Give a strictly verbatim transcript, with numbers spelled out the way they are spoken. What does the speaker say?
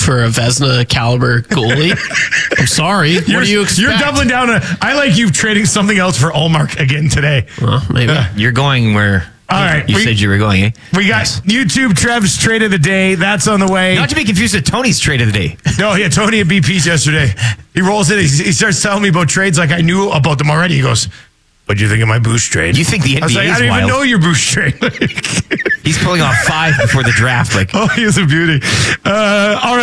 for a Vezina caliber goalie. I'm sorry. You're, what do you expect? You're doubling down. On, I like you trading something else for Ullmark again today. Well, maybe. Uh, You're going where all right, you we, said you were going, eh? We got yes. YouTube Trev's trade of the day. That's on the way. Not to be confused with Tony's trade of the day. No, yeah, Tony at B P's yesterday. He rolls in. He, he starts telling me about trades like I knew about them already. He goes, "What'd you think of my boost trade?" You think the N B A I was like, is I didn't wild. even know your boost trade. He's pulling off five before the draft. Like, oh, he is a beauty. Uh, all right.